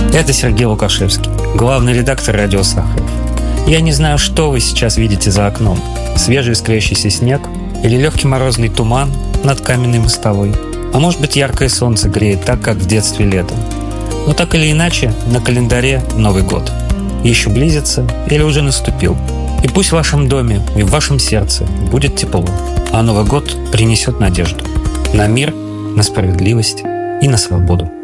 Это Сергей Лукашевский, главный редактор «Радио Сахаров». Я не знаю, что вы сейчас видите за окном. Свежий искрящийся снег или легкий морозный туман над каменной мостовой. А может быть, яркое солнце греет так, как в детстве летом. Но так или иначе, на календаре Новый год. Еще близится или уже наступил. И пусть в вашем доме и в вашем сердце будет тепло, а Новый год принесет надежду на мир, на справедливость и на свободу.